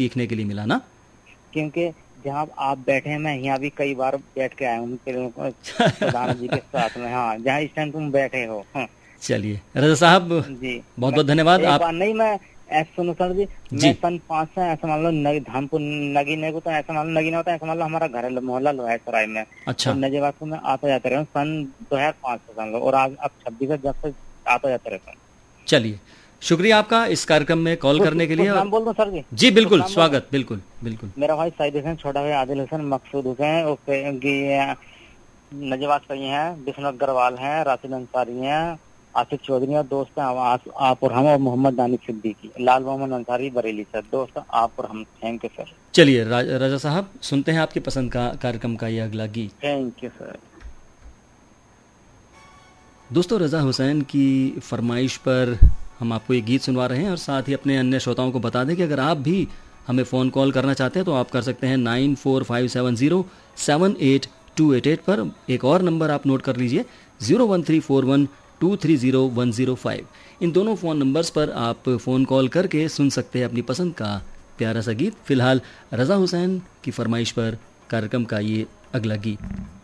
सीखने के लिए मिला ना। क्योंकि जहाँ आप बैठे हैं, मैं यहाँ भी कई बार बैठ के आया हूँ प्रधान जी के साथ में। हाँ, जहाँ इस टाइम तुम बैठे हो। हाँ। चलिए रजा साहब, जी। बहुत मैं बहुत धन्यवाद एक आप। बार नहीं, मैं ऐसा सुनो सर जी, मैं जी सन 5 से ऐसा मान लो धामपुर नगीने को, तो ऐसा मान लो नगीना होता है, ऐसा मान लो हमारा घर है मोहल्ला लोहार सराय में, तो अच्छा, नजीबाद को मैं आता जाता रहा हूँ सन 2005 से सन लो, और आज अब 26 से जब से आता जाता रहता हूँ। चलिए शुक्रिया आपका इस कार्यक्रम में कॉल कुछ करने के लिए। कुछ और नाम बोल दूं सर जी? जी कुछ बिल्कुल नाम बोल दूं? स्वागत, बिल्कुल बिल्कुल। मेरा भाई सईद हुसैन, छोटा भाई आदिल हुसैन, मकसूद हुसैन, नजवात कई हैं, बिस्मिल अग्रवाल हैं, राशिद अंसारी हैं, आसिफ चौधरी और दोस्त हैं आप और हम, और मोहम्मद दानिश सिद्दीकी, लाल मोहम्मद अंसारी बरेली सर, दोस्त आप और हम। Thank you sir. चलिए रजा साहब, सुनते हैं आपकी पसंद का कार्यक्रम का ये अगला गीत। Thank you sir. दोस्तों, रजा हुसैन की फरमाइश पर हम आपको ये गीत सुनवा रहे हैं, और साथ ही अपने अन्य श्रोताओं को बता दें कि अगर आप भी हमें फ़ोन कॉल करना चाहते हैं तो आप कर सकते हैं 9457078288 पर। एक और नंबर आप नोट कर लीजिए, 01341230105। इन दोनों फ़ोन नंबर्स पर आप फ़ोन कॉल करके सुन सकते हैं अपनी पसंद का प्यारा सा गीत। फिलहाल रजा हुसैन की फरमाइश पर कार्यक्रम का ये अगला गीत।